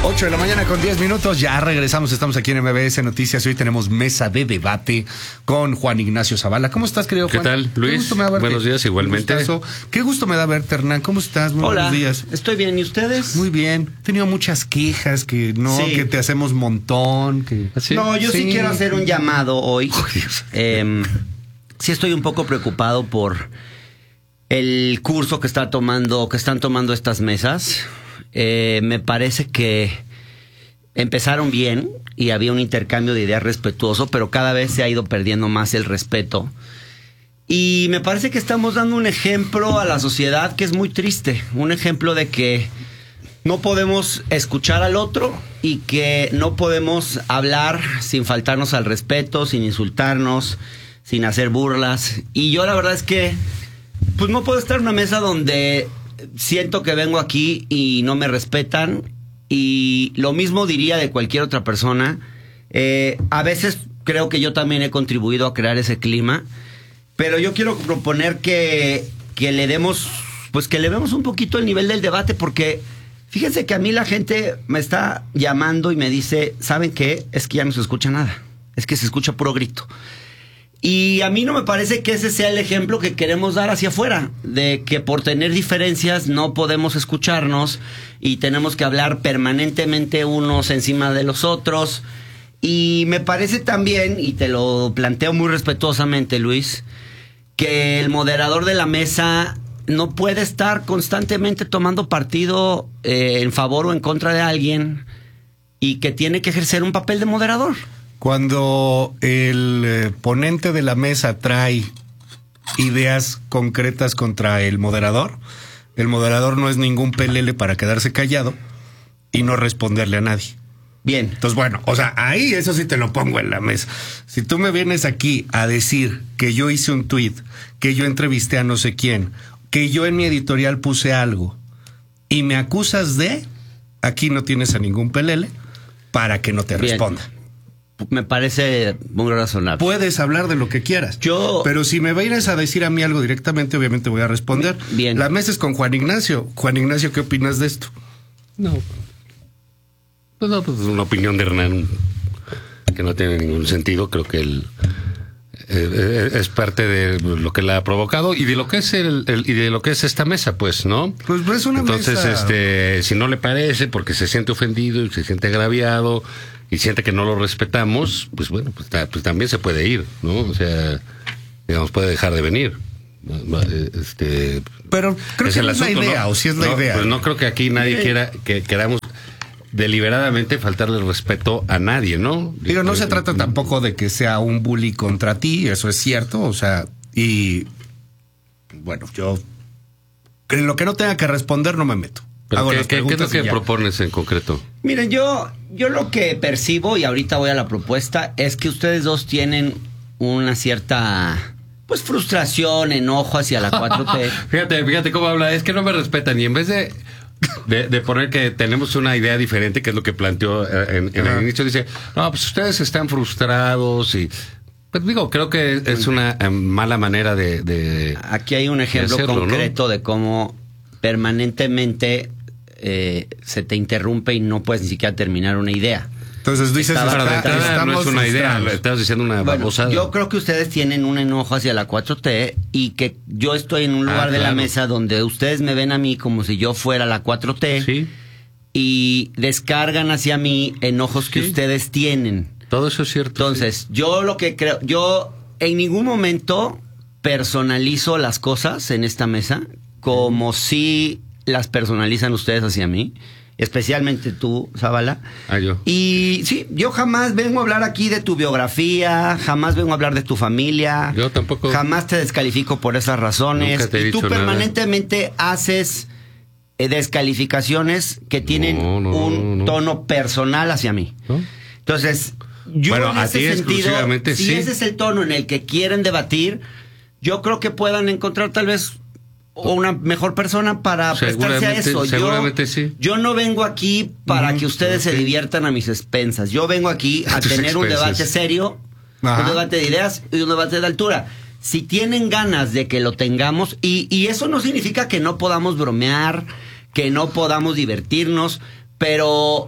8 de la mañana con 10 minutos, ya regresamos, estamos aquí en MBS Noticias y hoy tenemos mesa de debate con Juan Ignacio Zavala. ¿Cómo estás, querido Juan? ¿Qué tal, Luis? Qué gusto me da verte. Buenos días, igualmente. Qué gusto me da verte, Hernán. ¿Cómo estás? Muy Hola, buenos días. Estoy bien, ¿y ustedes? Muy bien. He tenido muchas quejas que no, sí, que te hacemos montón. Que... ¿Sí? No, yo sí quiero hacer un llamado hoy. Sí estoy un poco preocupado por el curso que están tomando estas mesas. Me parece que empezaron bien y había un intercambio de ideas respetuoso, pero cada vez se ha ido perdiendo más el respeto. Y me parece que estamos dando un ejemplo a la sociedad que es muy triste. Un ejemplo de que no podemos escuchar al otro y que no podemos hablar sin faltarnos al respeto, sin insultarnos, sin hacer burlas. Y yo la verdad es que pues no puedo estar en una mesa donde siento que vengo aquí y no me respetan, y lo mismo diría de cualquier otra persona. A veces creo que yo también he contribuido a crear ese clima, pero yo quiero proponer que le demos un poquito el nivel del debate, porque fíjense que a mí la gente me está llamando y me dice, ¿saben qué? Es que ya no se escucha nada, es que se escucha puro grito. Y a mí no me parece que ese sea el ejemplo que queremos dar hacia afuera, de que por tener diferencias no podemos escucharnos y tenemos que hablar permanentemente unos encima de los otros. Y me parece también, y te lo planteo muy respetuosamente, Luis, que el moderador de la mesa no puede estar constantemente tomando partido en favor o en contra de alguien, y que tiene que ejercer un papel de moderador. Cuando el ponente de la mesa trae ideas concretas contra el moderador no es ningún pelele para quedarse callado y no responderle a nadie. Bien. Entonces, bueno, o sea, ahí eso sí te lo pongo en la mesa. Si tú me vienes aquí a decir que yo hice un tuit, que yo entrevisté a no sé quién, que yo en mi editorial puse algo y me acusas de, aquí no tienes a ningún pelele para que no te responda. Me parece muy razonable. Puedes hablar de lo que quieras. Pero si me vienes a decir a mí algo directamente, obviamente voy a responder. Bien. La mesa es con Juan Ignacio. Juan Ignacio, ¿qué opinas de esto? Pues una opinión de Hernán que no tiene ningún sentido. Creo que él es parte de lo que la ha provocado y de lo que es y de lo que es esta mesa, pues, ¿no? Pues es una mesa. Entonces, si no le parece, porque se siente ofendido y se siente agraviado y siente que no lo respetamos, pues bueno, pues también se puede ir, ¿no? O sea, digamos, puede dejar de venir. Pero creo que no es la idea, ¿no? O si es la idea. Pues no creo que aquí nadie quiera que queramos deliberadamente faltarle el respeto a nadie, ¿no? Digo, no se trata tampoco de que sea un bully contra ti, eso es cierto, o sea, y bueno, yo en lo que no tenga que responder no me meto. Pero ¿qué es lo que propones en concreto? Miren, yo lo que percibo, y ahorita voy a la propuesta, es que ustedes dos tienen una cierta, pues, frustración, enojo hacia la 4T. Fíjate cómo habla, es que no me respetan, y en vez de poner que tenemos una idea diferente, que es lo que planteó en el inicio, dice, no, pues ustedes están frustrados y... Pues digo, creo que es una mala manera de Aquí hay un ejemplo concreto, ¿no? De cómo permanentemente se te interrumpe y no puedes ni siquiera terminar una idea. Entonces dices, no es una idea, estás diciendo una babosada. Yo creo que ustedes tienen un enojo hacia la 4T y que yo estoy en un lugar de la mesa donde ustedes me ven a mí como si yo fuera la 4T, ¿sí? Y descargan hacia mí enojos que ustedes tienen. Todo eso es cierto. Entonces, yo lo que creo, yo en ningún momento personalizo las cosas en esta mesa como si las personalizan ustedes hacia mí, especialmente tú, Zavala. Yo. Y sí, yo jamás vengo a hablar aquí de tu biografía, jamás vengo a hablar de tu familia. Yo tampoco. Jamás te descalifico por esas razones. Nunca te he y tú dicho permanentemente haces descalificaciones que tienen un tono personal hacia mí. ¿No? Entonces, yo en ese sentido, si sí. ese es el tono en el que quieren debatir, yo creo que puedan encontrar tal vez una mejor persona para prestarse a eso. Seguramente sí. Yo no vengo aquí para que ustedes se diviertan a mis expensas. Yo vengo aquí a tener un debate serio, un debate de ideas y un debate de altura. Si tienen ganas de que lo tengamos, y eso no significa que no podamos bromear, que no podamos divertirnos, pero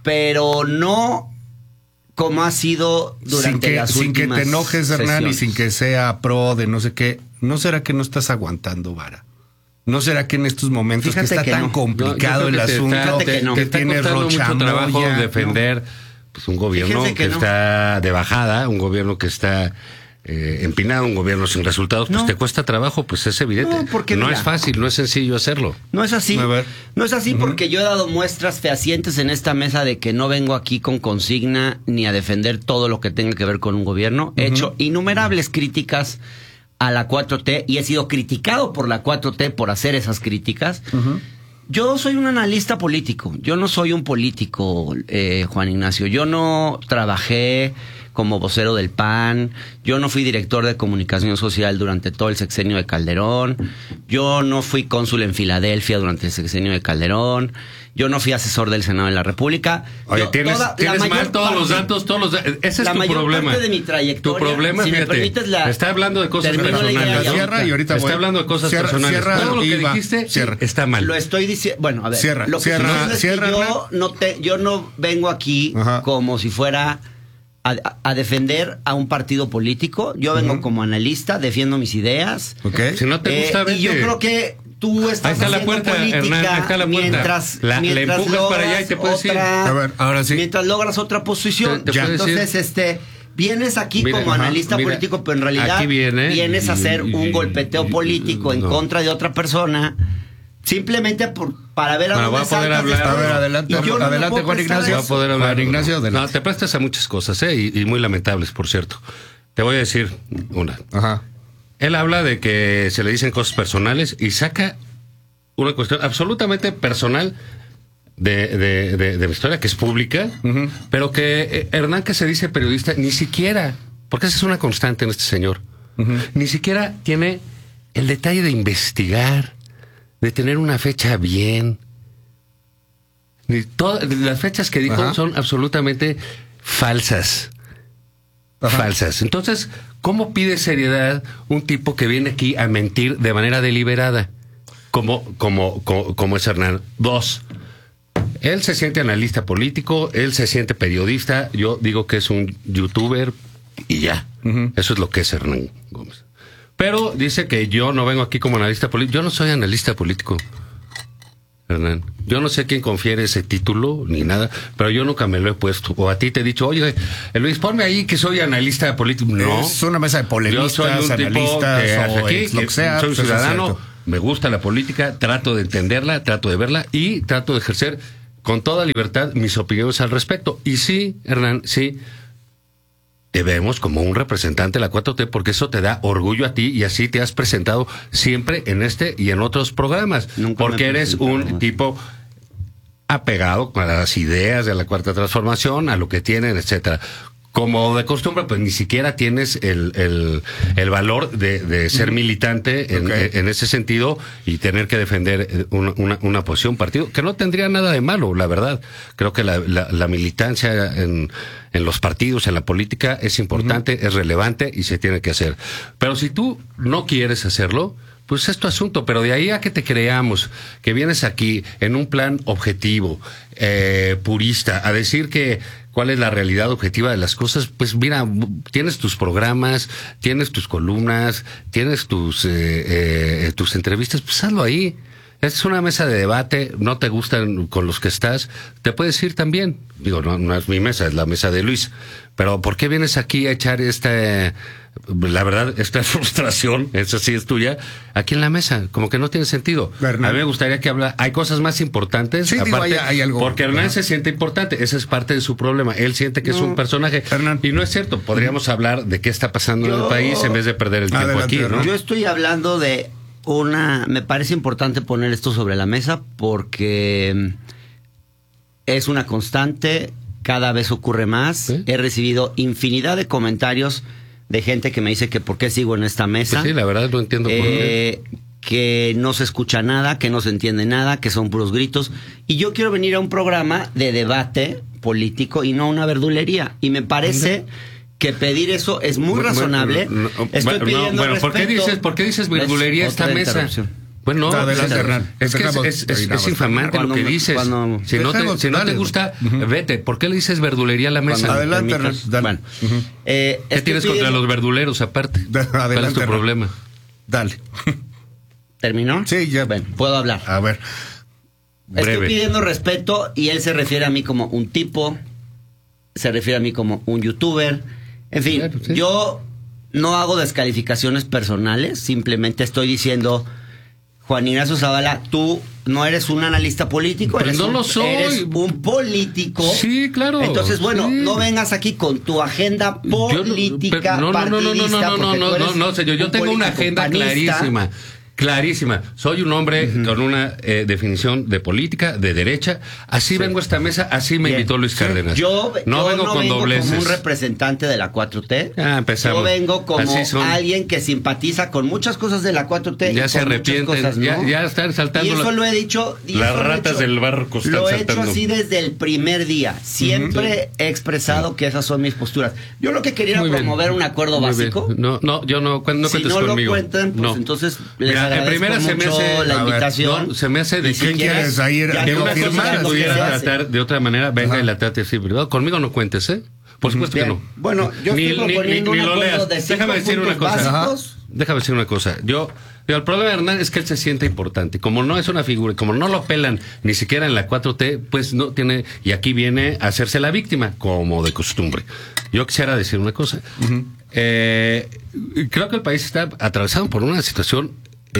pero no como ha sido durante las sin que últimas te enojes, Hernán, y sesiones. sin que sea pro de no sé qué. ¿No será que no estás aguantando vara? ¿No será que en estos momentos Fíjate que está que tan no. complicado el asunto, Fíjate que no. que está tiene costando mucho trabajo rochamoya? defender pues, un gobierno Fíjense que no. está de bajada, un gobierno que está empinado, un gobierno sin resultados, pues No. te cuesta trabajo, pues es evidente. No, porque no mira, es fácil, no es sencillo hacerlo. No es así. A ver. No es así porque yo he dado muestras fehacientes en esta mesa de que no vengo aquí con consigna ni a defender todo lo que tenga que ver con un gobierno. He hecho innumerables críticas a la 4T y he sido criticado por la 4T por hacer esas críticas. Yo soy un analista político. Yo no soy un político, Juan Ignacio. Yo no trabajé como vocero del PAN, yo no fui director de comunicación social durante todo el sexenio de Calderón, yo no fui cónsul en Filadelfia durante el sexenio de Calderón, yo no fui asesor del Senado de la República. Oye, Yo, tienes la mayor mal todos los parte- datos, ese es la tu mayor problema. parte de mi trayectoria, Tu problema, si me fíjate, permites está hablando de cosas termino la idea personales. ya. Cierra y ahorita Está voy. hablando de cosas Cierra, personales. cierra, Todo lo que Iba, dijiste cierra. está mal. Lo estoy diciendo, bueno, a ver, Cierra, lo que cierra, sucede es que cierra, yo no vengo aquí Ajá. como si fuera a defender a un partido político. Yo vengo como analista, defiendo mis ideas. ¿Ok? Si no te gusta, Y yo vete. creo que tú estás Ahí está la haciendo puerta, política Hernán, ahí está la puerta. mientras La empujas para allá y te puedes ir. A ver, ahora sí. Mientras logras otra posición. Te puedes Entonces, vienes aquí Mira, como ajá, analista mira, político, pero en realidad aquí vienes a hacer un golpeteo político en no. contra de otra persona. Simplemente para ver a Bueno, dónde voy a poder saltas hablar. después. A ver, adelante, Y yo no me adelante, puedo Juan prestar Ignacio. a Va a eso. poder hablar. Juan Ignacio, adelante. No, te prestas a muchas cosas, y muy lamentables, por cierto. Te voy a decir una. Ajá. Él habla de que se le dicen cosas personales y saca una cuestión absolutamente personal de mi historia, que es pública, pero que Hernán, que se dice periodista, ni siquiera, porque esa es una constante en este señor, ni siquiera tiene el detalle de investigar, de tener una fecha bien. Las fechas que dijo Ajá. son absolutamente falsas. Ajá. Falsas. Entonces, ¿cómo pide seriedad un tipo que viene aquí a mentir de manera deliberada? Como es Hernán. Dos, él se siente analista político, él se siente periodista, yo digo que es un youtuber y ya. Eso es lo que es Hernán Gómez. Pero dice que yo no vengo aquí como analista político. Yo no soy analista político, Hernán. Yo no sé quién confiere ese título ni nada, pero yo nunca me lo he puesto. O a ti te he dicho, oye, Luis, ponme ahí que soy analista político. No. Es una mesa de Yo polemistas, soy un tipo analistas, que hace o aquí, lo que sea. soy pues eso es ciudadano, cierto. me gusta la política, trato de entenderla, trato de verla y trato de ejercer con toda libertad mis opiniones al respecto. Y sí, Hernán, sí, te vemos como un representante de la 4T porque eso te da orgullo a ti y así te has presentado siempre en este y en otros programas. Nunca me Porque he eres presentado. un tipo apegado a las ideas de la Cuarta Transformación, a lo que tienen, etcétera. Como de costumbre, pues ni siquiera tienes el valor de ser militante en ese sentido y tener que defender una posición, un partido, que no tendría nada de malo, la verdad. Creo que la militancia en los partidos, en la política, es importante, es relevante y se tiene que hacer. Pero si tú no quieres hacerlo, pues es tu asunto, pero de ahí a que te creamos, que vienes aquí en un plan objetivo, purista, a decir que cuál es la realidad objetiva de las cosas, pues mira, tienes tus programas, tienes tus columnas, tienes tus entrevistas, pues hazlo ahí. Es una mesa de debate, no te gustan con los que estás, te puedes ir también. Digo, no es mi mesa, es la mesa de Luis. Pero ¿por qué vienes aquí a echar la verdad, esta frustración, esa sí es tuya, aquí en la mesa? Como que no tiene sentido. Hernán. A mí me gustaría que hay cosas más importantes. Sí, digo, aparte, hay algo. porque Hernán Ajá. se siente importante, ese es parte de su problema. Él siente que es un personaje. Hernán. Y no es cierto, podríamos hablar de qué está pasando en el país en vez de perder el tiempo Adelante, aquí, ¿no? Hernán. Yo estoy hablando de me parece importante poner esto sobre la mesa porque es una constante, cada vez ocurre más. ¿Sí? He recibido infinidad de comentarios de gente que me dice que por qué sigo en esta mesa. Pues sí, la verdad no entiendo por qué. Que no se escucha nada, que no se entiende nada, que son puros gritos. Y yo quiero venir a un programa de debate político y no a una verdulería. Y me parece que pedir eso es muy razonable. Estoy pidiendo bueno, ¿por qué respeto. dices verdulería ¿Ves? esta Otra mesa? interrupción. Bueno, Adelante, Hernán. es que es infamante lo que dices. Si no te gusta, vete. ¿Por qué le dices verdulería a la mesa? Adelante, Hernán. Bueno, ¿Qué tienes contra los verduleros aparte? ¿Cuál es tu problema? Dale. ¿Terminó? Sí, ya. Bueno, puedo hablar. A ver. Breve. Estoy pidiendo respeto y él se refiere a mí como un tipo, se refiere a mí como un youtuber. En fin, Claro, sí. yo no hago descalificaciones personales, simplemente estoy diciendo, Juan Ignacio Zavala, tú no eres un analista político, Pero no lo soy. Eres un político. Sí, claro. Entonces, bueno, Sí. no vengas aquí con tu agenda política. No, partidista, porque tú eres no, señor. Yo un tengo una político agenda panista. clarísima. Soy un hombre con una definición de política, de derecha. Así vengo a esta mesa, así me Bien. invitó Luis Cárdenas. Yo no vengo con dobleces. como un representante de la 4T. Ah, empezamos. Yo vengo como Así son. alguien que simpatiza con muchas cosas de la 4T. Ya y se con muchas arrepienten, cosas no. ya están saltando Y eso la- lo he dicho. y las eso lo he ratas hecho. del barco están Lo he saltando. hecho así desde el primer día. Siempre he expresado que esas son mis posturas. Yo lo que quería Muy era bien. promover un acuerdo Muy bien. básico. No, yo no Si cuentes no lo conmigo. cuentan, pues No. entonces les Mira, en agradezco primera se me mucho hace- la a ver, invitación. No, se me hace de Y si quién quieres ahí ya que no una cosa firmar se lo que pudiera se hace. tratar de otra manera, venga Ajá. y la trate así privado. Conmigo no cuentes, ¿eh? Por supuesto Bien. que no. Bueno, yo estoy proponiendo un lo acuerdo leas. de 5 Déjame decir una puntos cosa. básicos. Déjame decir una cosa. El problema de Hernán es que él se siente importante. Como no es una figura, como no lo pelan ni siquiera en la 4T, pues no tiene, y aquí viene a hacerse la víctima, como de costumbre. Yo quisiera decir una cosa. Creo que el país está atravesado por una situación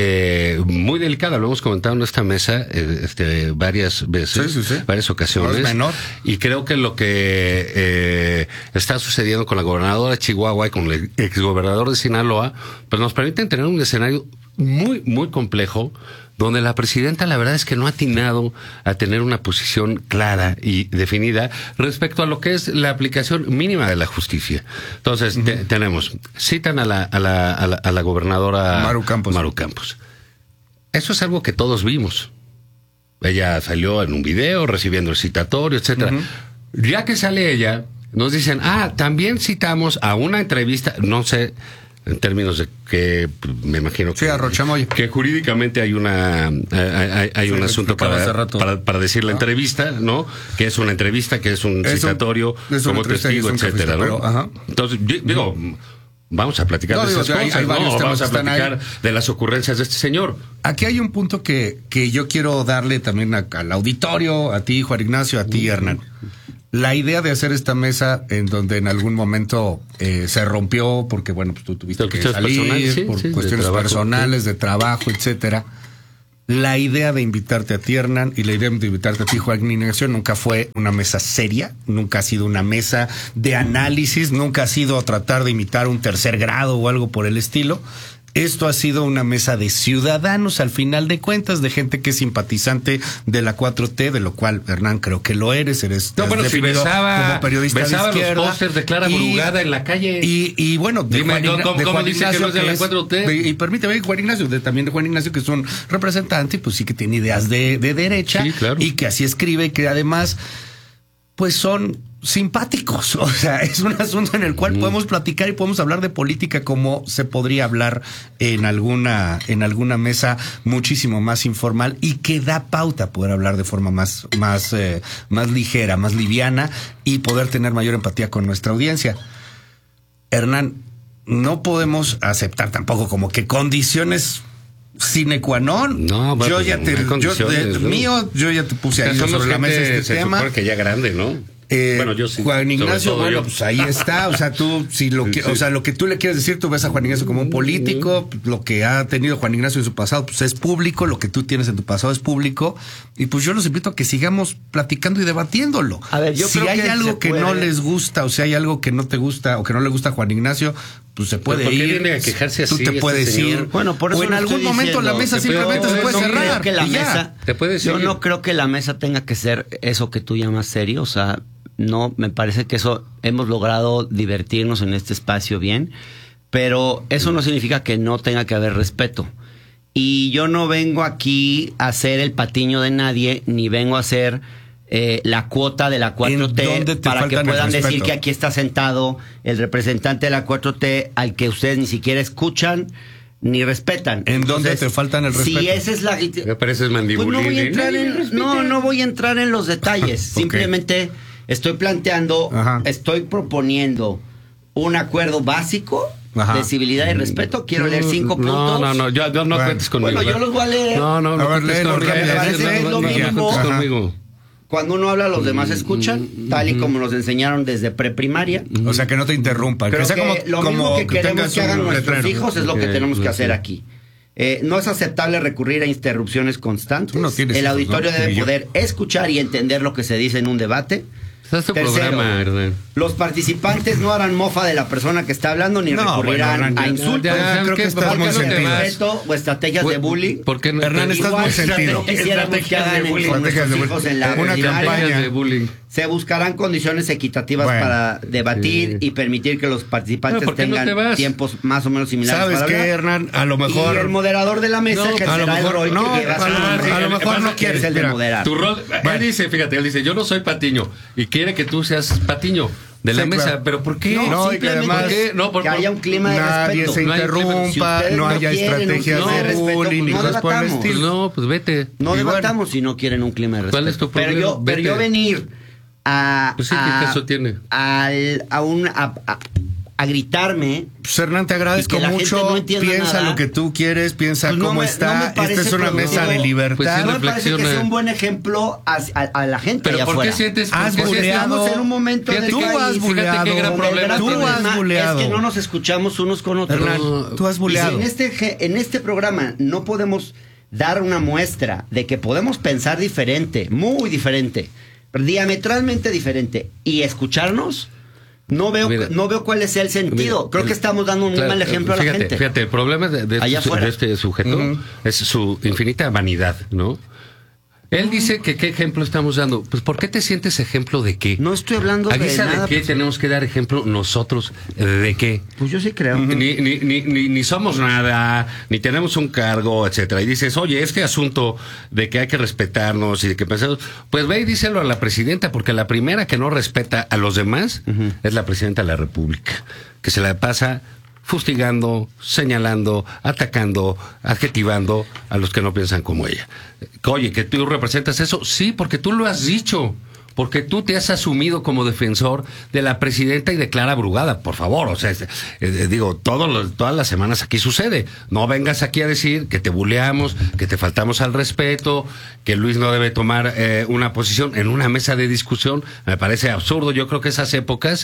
muy delicada. Lo hemos comentado en esta mesa varias veces, Sí. varias ocasiones. No es menor. Y creo que lo que está sucediendo con la gobernadora de Chihuahua y con el exgobernador de Sinaloa, pues nos permiten tener un escenario muy, muy complejo, donde la presidenta la verdad es que no ha atinado a tener una posición clara y definida respecto a lo que es la aplicación mínima de la justicia. Entonces, citan a la gobernadora Maru Campos. Maru Campos. Eso es algo que todos vimos. Ella salió en un video recibiendo el citatorio, etcétera. Ya que sale ella, nos dicen, también citamos a una entrevista, no sé, en términos de que me imagino que, Sí, a Rochamoya. que jurídicamente hay hay un asunto explicaba hace rato. para decir la entrevista, ¿no? Que es una entrevista, que es un citatorio es una como entrevista y testigo, es un etcétera, ¿no? pero, ajá. Entonces, digo, vamos a platicar No, de digo, esas hay cosas, varios ¿no? temas Vamos a que están ahí. platicar de las ocurrencias de este señor. Aquí hay un punto que yo quiero darle también al auditorio, a ti, Juan Ignacio, a ti, Hernán. La idea de hacer esta mesa en donde en algún momento se rompió porque, bueno, pues tú tuviste Por que cuestiones salir, personales, sí, por sí, de cuestiones trabajo, personales, de trabajo, etcétera. La idea de invitarte a ti, Hernán, y la idea de invitarte a ti, Juan Ignacio, nunca fue una mesa seria, nunca ha sido una mesa de análisis, nunca ha sido tratar de imitar un tercer grado o algo por el estilo. Esto ha sido una mesa de ciudadanos, al final de cuentas, de gente que es simpatizante de la 4T, de lo cual, Hernán, creo que lo eres. No, bueno, si definido como periodista besaba de izquierda. los pósters de Clara Brugada en la calle. Y bueno, de Dime, ¿cómo dice que no es de la 4T? Y permíteme, Juan Ignacio, también de Juan Ignacio, que es un representante, pues sí que tiene ideas de derecha, Sí, claro. y que así escribe, y que además, pues son simpáticos. O sea, es un asunto en el cual podemos platicar y podemos hablar de política como se podría hablar en alguna mesa muchísimo más informal y que da pauta a poder hablar de forma más ligera, más liviana y poder tener mayor empatía con nuestra audiencia. Hernán, no podemos aceptar tampoco como que condiciones sine qua non. No, bueno, yo ya te, no hay condiciones, ¿no? yo ya te puse ahí Somos sobre la mesa gente, este se tema. supone que ya grande, ¿no? Bueno, yo sí. Juan Ignacio, sobre todo bueno, yo. pues ahí está. O sea, tú, si lo que, Sí. o sea, lo que tú le quieres decir, tú ves a Juan Ignacio como un político. Lo que ha tenido Juan Ignacio en su pasado, pues es público. Lo que tú tienes en tu pasado es público. Y pues yo los invito a que sigamos platicando y debatiéndolo. A ver, yo si creo hay que algo se que puede. no les gusta, o si hay algo que no te gusta o que no le gusta a Juan Ignacio, pues se puede ¿Por qué ir. viene a quejarse Tú así te este puedes señor? ir. Bueno, por eso o en lo algún estoy momento la diciendo. mesa Te simplemente puedo- se puede no Yo cerrar. creo que la y ya. mesa, Te puedes yo ir. no creo que la mesa tenga que ser eso que tú llamas serio, o sea, no, me parece que eso hemos logrado divertirnos en este espacio bien, pero eso no significa que no tenga que haber respeto. Y yo no vengo aquí a ser el patiño de nadie, ni vengo a ser la cuota de la ¿En dónde 4T te para que faltan el puedan decir respeto? que aquí está sentado el representante de la 4T al que ustedes ni siquiera escuchan. ni respetan. ¿En dónde te faltan el respeto? Si esa es la... Me pareces mandibulín. Pues no voy a entrar no voy a entrar en los detalles. Ok. Simplemente estoy planteando, Ajá. estoy proponiendo un acuerdo básico Ajá. de civilidad y respeto. Quiero leer 5 puntos. No, yo no Bueno. cuentes conmigo. Bueno, yo los voy a leer. No A ver, cuentes léelo conmigo. rápido. Me parece que es lo mínimo. No cuentes Ajá. conmigo. Cuando uno habla, los demás escuchan, tal y como nos enseñaron desde preprimaria. O sea, que no te interrumpan. Creo sea que como, lo como mismo que queremos tengas que hagan un nuestros letrero. hijos es lo que Ok, tenemos que ok. hacer aquí. No es aceptable recurrir a interrupciones constantes. Tú no tienes El hijos, auditorio ¿no? debe Ni yo. poder escuchar y entender lo que se dice en un debate. Es tu Tercero, programa, ¿verdad? los participantes no harán mofa de la persona que está hablando ni No, recurrirán bueno, a ya, insultos, ya, creo que ¿qué? estás ¿Por qué muy no te sentido. vas? respeto o estrategias de bullying. ¿Por qué no? Hernán, estás Igual muy que sentido. no quisiéramos que Estrategias hagan de bullying. con nuestros Estrategias de hijos en la bullying. Una primaria. campaña. de bullying. Se buscarán condiciones equitativas Bueno. para debatir Sí. y permitir que los participantes ¿Por qué no tengan te vas? tiempos más o menos similares. ¿Sabes para qué, hablar. Hernán? A lo mejor... Y el moderador de la mesa No, ejercerá a lo mejor- el rol no, que lleva a lo mejor no que quieres, es el de mira. moderar. Tu rol, él dice, fíjate, él dice, yo no soy Patiño y quiere que tú seas Patiño de la Sí, mesa, claro. pero ¿por qué? No, y que simplemente además- ¿Por qué? No, que haya un clima de Nadie respeto. se No hay clima- interrumpa, si ustedes no no haya quieren un estrategias clima de de respeto, bullying ni no cosas por el debatamos. estilo. No, pues vete. No Y debatamos si no quieren un clima de respeto. ¿Cuál es tu pero problema? pero yo Vete. venir a Pues sí, ¿qué caso tiene? a gritarme. Pues, Hernán, te agradezco Y que la gente mucho. no entienda Piensa nada. lo que tú quieres, piensa Pues no cómo me- está. no me parece Esta es una productivo. mesa de libertad. Pues sí, No me parece que reflexiona. sea un buen ejemplo a la gente Pero allá ¿por qué afuera. sientes? Has por qué sientes- buleado. Estamos en un momento Fíjate del tú que- país. has fíjate buleado. qué gran El problema gran Tú tienes. has problema buleado. es que no nos escuchamos unos con otros. Hernán, tú has Y si buleado. en este programa no podemos dar una muestra de que podemos pensar diferente, muy diferente, diametralmente diferente, y escucharnos, no veo cuál es el sentido. Mira, Creo que estamos dando un muy claro, mal ejemplo a la fíjate, gente. Fíjate, el problema de Allá afuera. este sujeto es su infinita vanidad, ¿no? Él dice que qué ejemplo estamos dando. Pues ¿por qué te sientes ejemplo de qué? No estoy hablando ¿A de guisa nada. de qué tenemos que dar ejemplo nosotros? ¿De qué? Pues yo sí creo. Ni somos nada, ni tenemos un cargo, etcétera. Y dices, oye, este asunto de que hay que respetarnos y de que pensamos, pues ve y díselo a la presidenta, porque la primera que no respeta a los demás es la presidenta de la República, que se la pasa fustigando, señalando, atacando, adjetivando a los que no piensan como ella. Oye, ¿que tú representas eso? Sí, porque tú lo has dicho. Porque tú te has asumido como defensor de la presidenta y de Clara Brugada, por favor. O sea, digo, todas las semanas aquí sucede. No vengas aquí a decir que te buleamos, que te faltamos al respeto, que Luis no debe tomar una posición en una mesa de discusión. Me parece absurdo. Yo creo que esas épocas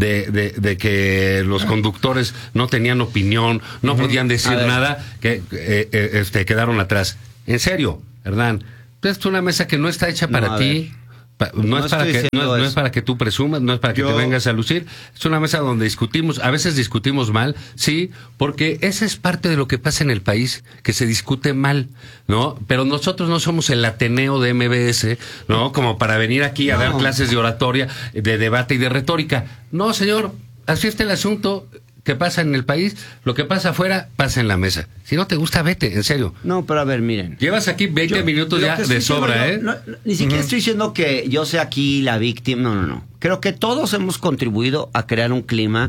de que los conductores no tenían opinión, no podían decir nada, que quedaron atrás. En serio, Hernán, es una mesa que no está hecha para a ti. No es para que tú presumas, no es para que te vengas a lucir. Es una mesa donde discutimos, a veces discutimos mal, sí, porque esa es parte de lo que pasa en el país, que se discute mal, ¿no? Pero nosotros no somos el Ateneo de MBS, ¿no? Como para venir aquí a dar clases de oratoria, de debate y de retórica. No, señor, así está el asunto. Que pasa en el país, lo que pasa afuera, pasa en la mesa. Si no te gusta, vete, en serio. No, pero a ver, miren. Llevas aquí 20 minutos lo ya que estoy de sobra, diciendo, ni siquiera estoy diciendo que yo sea aquí la víctima, no. Creo que todos hemos contribuido a crear un clima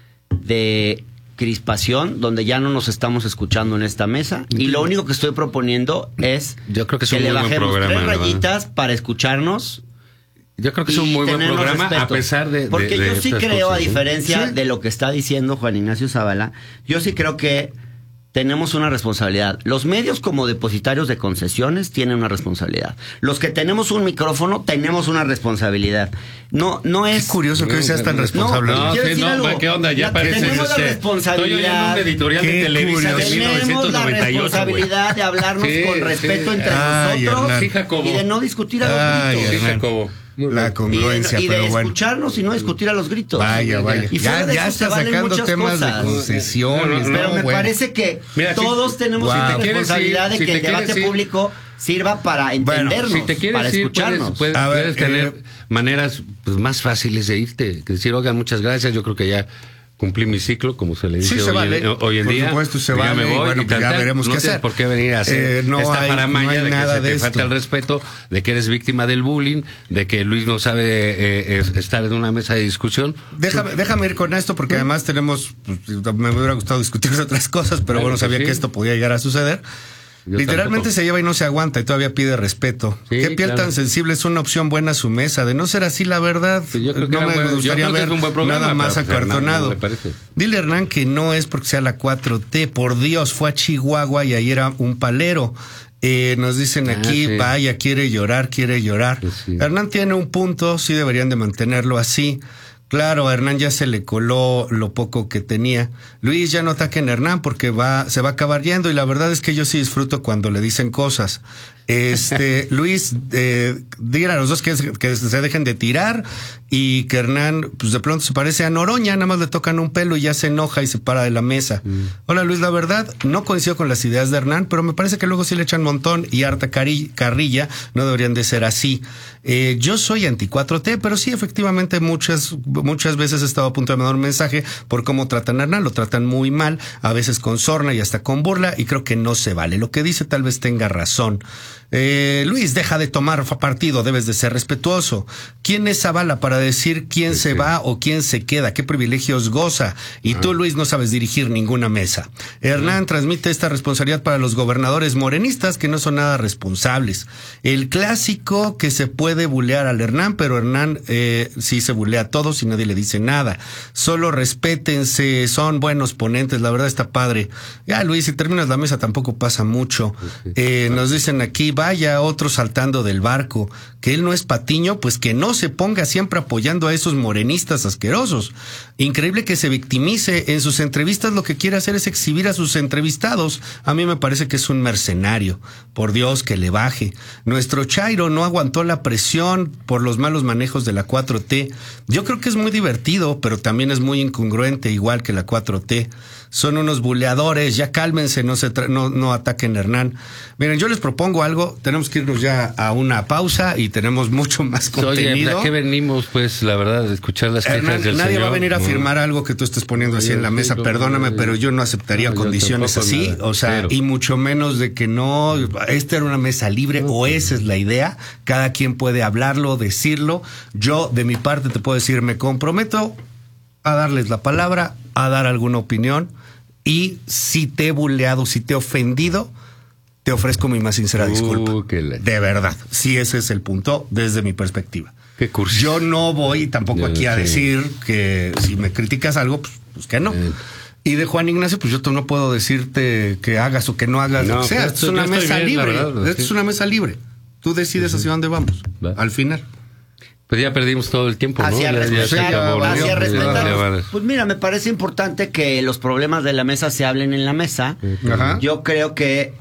de crispación donde ya no nos estamos escuchando en esta mesa y lo único que estoy proponiendo es Yo creo que es un le muy buen bajemos programa, 3 ¿verdad? rayitas para escucharnos. Yo creo que es un y muy buen tenernos programa, respeto. a pesar de porque yo sí estas creo, cosas, a ¿no? diferencia Sí. de lo que está diciendo Juan Ignacio Zavala, yo sí creo que tenemos una responsabilidad. Los medios como depositarios de concesiones tienen una responsabilidad. Los que tenemos un micrófono tenemos una responsabilidad. No es Es curioso que hoy seas tan responsable. No, quiero sí, decir algo. ¿qué onda? Ya pareces tenemos la estoy oyendo un editorial de Qué Televisa de curioso. tenemos la 1998, güey. responsabilidad de hablarnos Sí, con sí. respeto entre Ay, nosotros Hernán. Sí, Jacobo. y de no discutir a los Ay, gritos. Sí, Hernán. Jacobo. La congruencia, y de pero bueno. escucharnos y no discutir a los gritos. Vaya. Y fuera de Ya eso se está valen sacando muchas temas cosas. de concesiones. No, Pero no, me bueno. parece que Mira, todos tenemos Wow. una Si te quieres responsabilidad ir, de si que te el debate quieres ir. público sirva para entendernos, Si te quieres para ir, escucharnos. puedes A ver, tener maneras pues, más fáciles de irte. Que decir, oigan, muchas gracias, yo creo que ya cumplí mi ciclo, como se le dice Sí, se vale. hoy en Por día. supuesto, se ya vale, me voy, y bueno, y pues ya veremos no qué tienes hacer. por qué venir a hacer No esta hay paramaña de nada que se de te falta esto. el respeto, de que eres víctima del bullying, de que Luis no sabe estar en una mesa de discusión. Déjame ir con esto porque además tenemos, pues, me hubiera gustado discutir otras cosas, pero bueno, sabía sí. que esto podía llegar a suceder. Yo Literalmente tampoco. se lleva y no se aguanta y todavía pide respeto. Sí, ¿Qué piel claro. tan sensible es una opción buena a su mesa? De no ser así, la verdad, Sí, yo creo que no era me buen- yo gustaría creo que ver es un buen programa, nada más pero, Hernán, acartonado. ¿no le parece? Dile, Hernán, que no es porque sea la 4T. Por Dios, fue a Chihuahua y ahí era un palero. Nos dicen aquí, sí. vaya, quiere llorar. Pues sí. Hernán tiene un punto, sí deberían de mantenerlo así. Claro, a Hernán ya se le coló lo poco que tenía. Luis, ya no ataquen a Hernán porque se va a acabar yendo y la verdad es que yo sí disfruto cuando le dicen cosas. Luis, digan a los dos que se dejen de tirar y que Hernán, pues de pronto se parece a Noroña, nada más le tocan un pelo y ya se enoja y se para de la mesa. Hola Luis, la verdad, no coincido con las ideas de Hernán, pero me parece que luego sí le echan montón y harta carrilla, no deberían de ser así. Yo soy anti 4T, pero sí, efectivamente, muchas veces he estado a punto de mandar un mensaje por cómo tratan a Hernán, lo tratan muy mal, a veces con sorna y hasta con burla, y creo que no se vale. Lo que dice tal vez tenga razón. Luis, deja de tomar partido, debes de ser respetuoso. ¿Quién es Zavala para decir quién se va o quién se queda? ¿Qué privilegios goza? Y tú, Luis, no sabes dirigir ninguna mesa. Hernán transmite esta responsabilidad para los gobernadores morenistas que no son nada responsables. El clásico que se puede bulear al Hernán, pero Hernán sí se bulea a todos y nadie le dice nada. Solo respétense, son buenos ponentes, la verdad está padre. Ya, Luis, si terminas la mesa tampoco pasa mucho. Nos dicen aquí, vaya, otro saltando del barco, que él no es Patiño, pues que no se ponga siempre apoyando a esos morenistas asquerosos. Increíble que se victimice. En sus entrevistas lo que quiere hacer es exhibir a sus entrevistados. A mí me parece que es un mercenario. Por Dios, que le baje. Nuestro Chairo no aguantó la presión por los malos manejos de la 4T. Yo creo que es muy divertido, pero también es muy incongruente, igual que la 4T. Son unos buleadores, ya cálmense, no ataquen a Hernán. Miren, yo les propongo algo, tenemos que irnos ya a una pausa y tenemos mucho más contenido. Oye, ¿a qué venimos, pues, la verdad, de escuchar las quejas Hernán, del nadie señor? va a venir a firmar algo que tú estés poniendo así en la mesa, perdóname, pero yo no aceptaría condiciones así, nada, o sea, cero. y mucho menos de que no, esta era una mesa libre, o esa es la idea, cada quien puede hablarlo, decirlo. Yo, de mi parte, te puedo decir, me comprometo a darles la palabra, a dar alguna opinión, y si te he buleado, si te he ofendido, te ofrezco mi más sincera disculpa. De verdad, si ese es el punto desde mi perspectiva. Qué cursi. Yo no voy tampoco aquí a decir que si me criticas algo, pues que no. Y de Juan Ignacio, pues yo no puedo decirte que hagas o que no hagas lo que sea. Esto es una mesa libre. Esto es una mesa libre. Tú decides hacia dónde vamos. Al final. Pues ya perdimos todo el tiempo, ¿no? Hacia Ya respetar. Pues mira, me parece importante que los problemas de la mesa se hablen en la mesa. Ajá. Yo creo que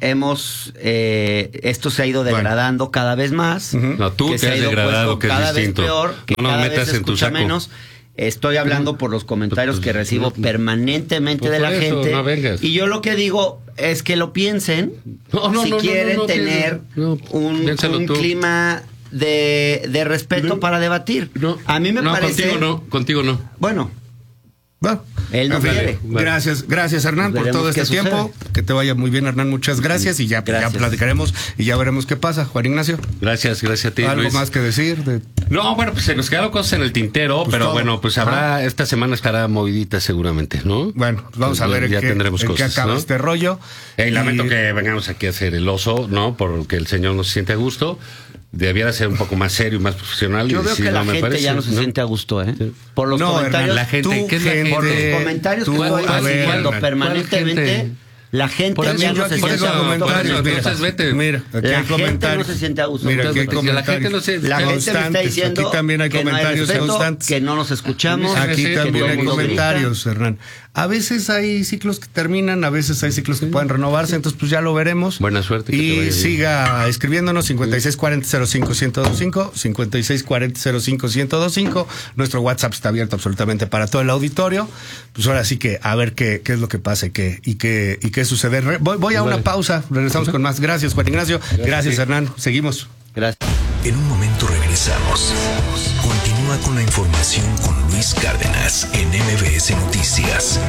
esto se ha ido degradando cada vez más. No, tú que te has degradado, que es cada distinto. vez peor, que No nos cada metas vez se en tu escucha saco. menos. Estoy hablando por los comentarios que recibo permanentemente Pues de la por eso, gente. no vengas. Y yo lo que digo es que lo piensen. Si quieren tener un clima de respeto para debatir. A mí me parece... Contigo no. Bueno, Bueno, él no quiere. Gracias Hernán por todo este tiempo. Que te vaya muy bien, Hernán, muchas gracias y ya platicaremos y ya veremos qué pasa. Juan Ignacio. Gracias a ti, ¿Algo Luis. más que decir? No, bueno, pues se nos quedaron cosas en el tintero, pero todo. bueno, pues habrá, esta semana estará movidita seguramente, ¿no? Bueno, pues vamos a ver ya en qué tendremos cosas, acaba ¿no? este rollo. Lamento que vengamos aquí a hacer el oso, ¿no? Porque el señor no se siente a gusto. Debiera ser un poco más serio y más profesional. Yo veo que la gente ya no se siente a gusto, ¿eh? Por los comentarios. Hernán, la gente, ¿qué es la gente? Por los comentarios que estoy recibiendo permanentemente. La gente ya no se siente a gusto. Entonces vete. Mira, aquí La hay gente comentarios. no se siente a gusto. Mira, aquí hay Entonces, la gente comentarios. no se- La gente me está Constantes. diciendo Aquí también hay que no hay comentarios respeto, constantes. que no nos escuchamos. Aquí Sí, también que hay todo el mundo comentarios, Hernán. A veces hay ciclos que terminan, a veces hay ciclos que pueden renovarse, entonces pues ya lo veremos. Buena suerte, que te Y vaya bien. siga escribiéndonos 5640-05-1025, 5640-05-1025. Nuestro WhatsApp está abierto absolutamente para todo el auditorio. Pues ahora sí que a ver qué es lo que pasa y qué sucede. Voy a una pausa, regresamos con más. Gracias, Juan Ignacio. Gracias, Hernán. Seguimos. Gracias. En un momento regresamos. Continúa con la información con Luis Cárdenas en MBS Noticias.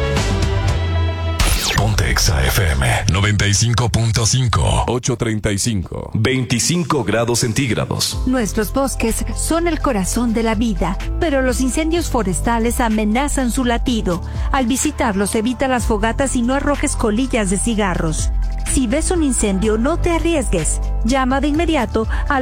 Ponte Exa FM 95.5, 8:35, 25 grados centígrados. Nuestros bosques son el corazón de la vida, pero los incendios forestales amenazan su latido. Al visitarlos, evita las fogatas y no arrojes colillas de cigarros. Si ves un incendio, no te arriesgues. Llama de inmediato al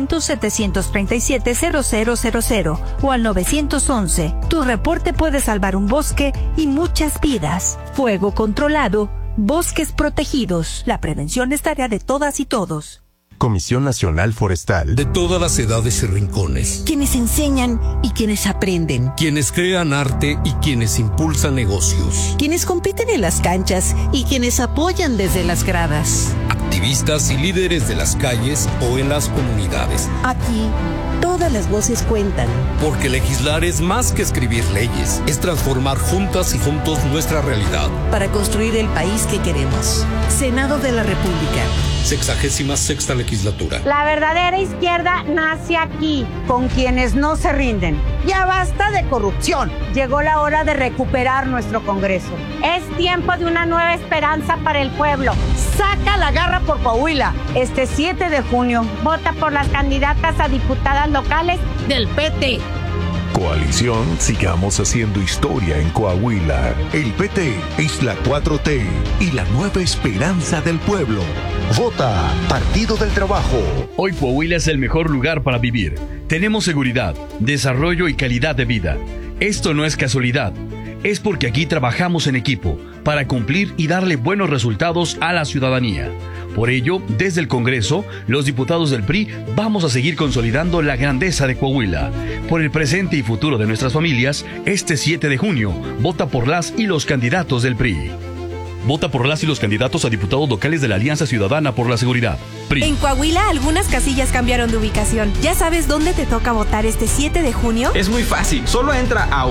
800-737-0000 o al 911. Tu reporte puede salvar un bosque y muchas vidas. Fuego controlado, bosques protegidos. La prevención es tarea de todas y todos. Comisión Nacional Forestal. De todas las edades y rincones. Quienes enseñan y quienes aprenden. Quienes crean arte y quienes impulsan negocios. Quienes compiten en las canchas y quienes apoyan desde las gradas. Activistas y líderes de las calles o en las comunidades. Aquí, todas las voces cuentan. Porque legislar es más que escribir leyes. Es transformar juntas y juntos nuestra realidad. Para construir el país que queremos. Senado de la República. 66ª legislatura. La verdadera izquierda nace aquí, con quienes no se rinden. Ya basta de corrupción. Llegó la hora de recuperar nuestro Congreso. Es tiempo de una nueva esperanza para el pueblo. Saca la garra por Coahuila. Este 7 de junio, vota por las candidatas a diputadas locales del PT. Coalición Sigamos Haciendo Historia en Coahuila. El PT es la 4T y la nueva esperanza del pueblo. Vota Partido del Trabajo. Hoy Coahuila es el mejor lugar para vivir. Tenemos seguridad, desarrollo y calidad de vida. Esto no es casualidad. Es porque aquí trabajamos en equipo para cumplir y darle buenos resultados a la ciudadanía. Por ello, desde el Congreso, los diputados del PRI vamos a seguir consolidando la grandeza de Coahuila. Por el presente y futuro de nuestras familias, este 7 de junio, vota por las y los candidatos del PRI. Vota por las y los candidatos a diputados locales de la Alianza Ciudadana por la Seguridad. PRI. En Coahuila, algunas casillas cambiaron de ubicación. ¿Ya sabes dónde te toca votar este 7 de junio? Es muy fácil. Solo entra a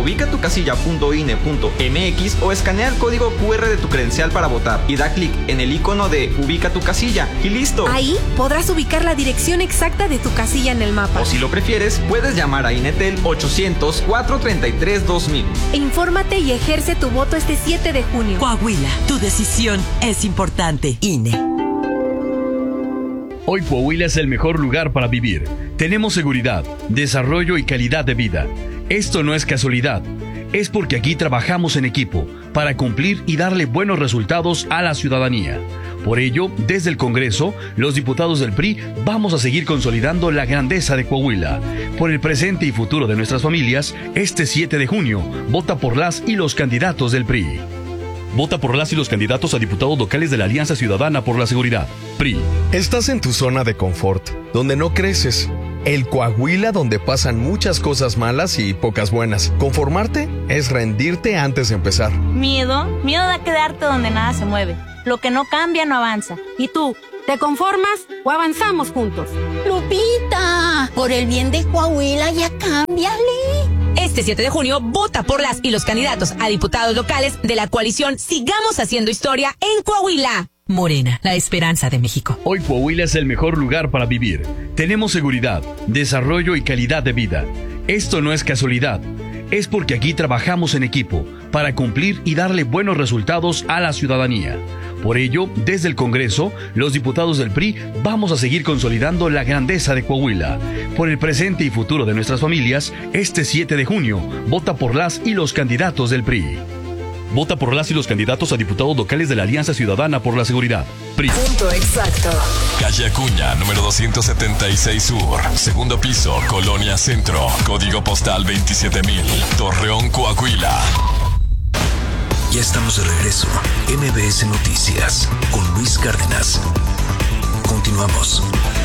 ubicatucasilla.ine.mx o escanea el código QR de tu credencial para votar y da clic en el icono de Ubica tu casilla y listo. Ahí podrás ubicar la dirección exacta de tu casilla en el mapa. O si lo prefieres, puedes llamar a Inetel 800-433-2000. Infórmate y ejerce tu voto este 7 de junio. Coahuila, tu decisión es importante. INE. Hoy Coahuila es el mejor lugar para vivir. Tenemos seguridad, desarrollo y calidad de vida. Esto no es casualidad. Es porque aquí trabajamos en equipo para cumplir y darle buenos resultados a la ciudadanía. Por ello, desde el Congreso, los diputados del PRI vamos a seguir consolidando la grandeza de Coahuila. Por el presente y futuro de nuestras familias, este 7 de junio, vota por las y los candidatos del PRI. Vota por las y los candidatos a diputados locales de la Alianza Ciudadana por la Seguridad. PRI. Estás en tu zona de confort, donde no creces. El Coahuila donde pasan muchas cosas malas y pocas buenas. Conformarte es rendirte antes de empezar. Miedo a quedarte donde nada se mueve. Lo que no cambia no avanza. ¿Y tú? ¿Te conformas o avanzamos juntos? Lupita, por el bien de Coahuila ya cámbiale. Este 7 de junio, vota por las y los candidatos a diputados locales de la coalición Sigamos Haciendo Historia en Coahuila. Morena, la esperanza de México. Hoy Coahuila es el mejor lugar para vivir. Tenemos seguridad, desarrollo y calidad de vida. Esto no es casualidad. Es porque aquí trabajamos en equipo para cumplir y darle buenos resultados a la ciudadanía. Por ello, desde el Congreso, los diputados del PRI vamos a seguir consolidando la grandeza de Coahuila. Por el presente y futuro de nuestras familias, este 7 de junio, vota por las y los candidatos del PRI. Vota por las y los candidatos a diputados locales de la Alianza Ciudadana por la Seguridad. PRI. Punto exacto. Calle Acuña, número 276 Sur. Segundo piso, Colonia Centro. Código postal 27000. Torreón, Coahuila. Ya estamos de regreso. MBS Noticias con Luis Cárdenas. Continuamos.